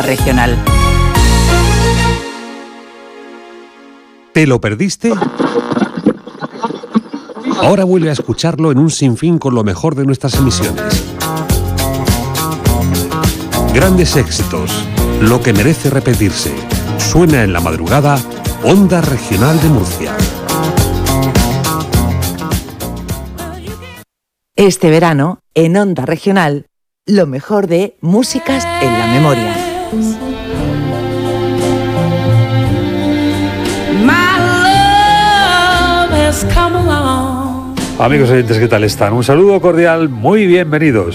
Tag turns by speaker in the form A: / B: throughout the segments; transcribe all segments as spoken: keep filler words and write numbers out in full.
A: Regional.
B: ¿Te lo perdiste? Ahora vuelve a escucharlo en un sinfín con lo mejor de nuestras emisiones. Grandes éxitos, lo que merece repetirse. Suena en la madrugada, Onda Regional de Murcia.
A: Este verano, en Onda Regional, lo mejor de Músicas en la Memoria.
C: Amigos oyentes, ¿qué tal están? Un saludo cordial, muy bienvenidos.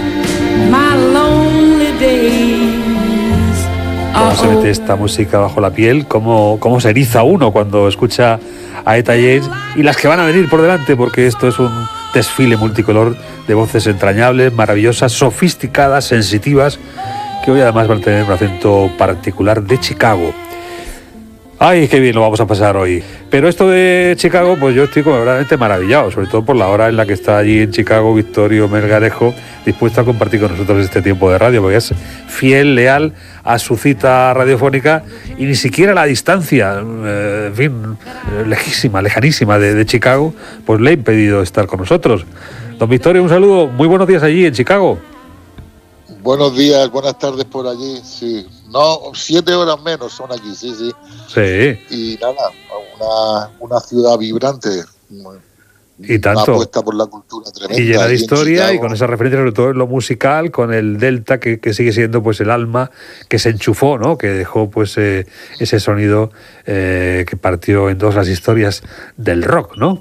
C: ¿Cómo se mete esta música bajo la piel? ¿Cómo, cómo se eriza uno cuando escucha a Etta James? Y las que van a venir por delante, porque esto es un desfile multicolor de voces entrañables, maravillosas, sofisticadas, sensitivas, que hoy además van a tener un acento particular de Chicago. Ay, qué bien lo vamos a pasar hoy. Pero esto de Chicago, pues yo estoy verdaderamente maravillado, sobre todo por la hora en la que está allí en Chicago Victorio Melgarejo, dispuesto a compartir con nosotros este tiempo de radio, porque es fiel, leal a su cita radiofónica y ni siquiera a la distancia, eh, en fin, lejísima, lejanísima de, de Chicago, pues le ha impedido estar con nosotros. Don Victorio, un saludo, muy buenos días allí en Chicago.
D: Buenos días, buenas tardes por allí, sí. No, siete horas menos son aquí, sí, sí.
C: Sí.
D: Y nada, una, una ciudad vibrante.
C: Y tanto.
D: Una apuesta por la cultura tremenda.
C: Y llena de historia y con
D: esa
C: esa referencia sobre todo en lo musical, con el Delta que, que sigue siendo pues el alma que se enchufó, ¿no? Que dejó pues eh, ese sonido eh, que partió en dos las historias del rock, ¿no?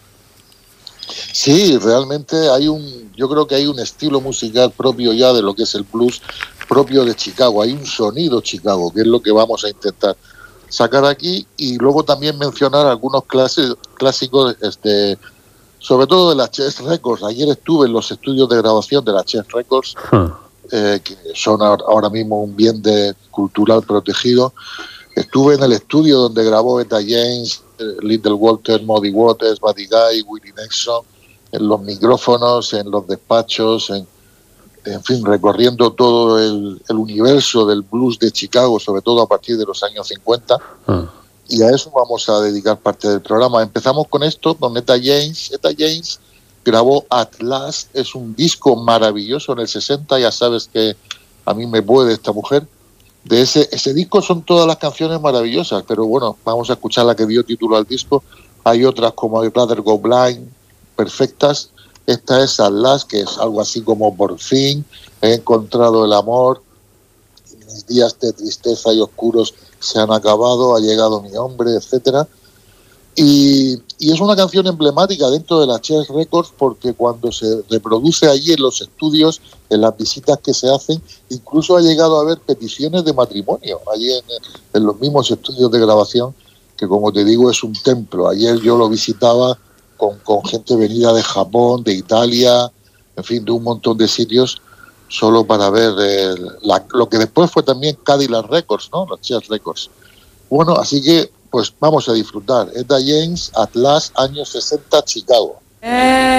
D: Sí, realmente hay un, yo creo que hay un estilo musical propio ya de lo que es el blues propio de Chicago. Hay un sonido Chicago, que es lo que vamos a intentar sacar aquí, y luego también mencionar algunos clases, clásicos, este, sobre todo de la Chess Records. Ayer estuve en los estudios de grabación de la Chess Records, huh. eh, que son ahora mismo un bien de cultural protegido. Estuve en el estudio donde grabó Etta James, Little Walter, Muddy Waters, Buddy Guy, Willie Nelson, en los micrófonos, en los despachos, en, en fin, recorriendo todo el, el universo del blues de Chicago, sobre todo a partir de los años cincuenta. Uh. Y a eso vamos a dedicar parte del programa. Empezamos con esto, con Etta James. Etta James grabó At Last, es un disco maravilloso en el sesenta, ya sabes que a mí me puede esta mujer. De ese, ese disco son todas las canciones maravillosas, pero bueno, vamos a escuchar la que dio título al disco. Hay otras como I'd Rather Go Blind, perfectas. Esta es At Last, que es algo así como por fin he encontrado el amor, mis días de tristeza y oscuros se han acabado, ha llegado mi hombre, etcétera. Y, y es una canción emblemática dentro de la Chess Records, porque cuando se reproduce allí en los estudios, en las visitas que se hacen, incluso ha llegado a haber peticiones de matrimonio allí en, en los mismos estudios de grabación, que como te digo es un templo. Ayer yo lo visitaba con, con gente venida de Japón, de Italia, en fin, de un montón de sitios, solo para ver eh, la, lo que después fue también Cadillac Records, ¿no? Los Chess Records. Bueno, así que pues vamos a disfrutar. Etta James, At Last, años sesenta, Chicago.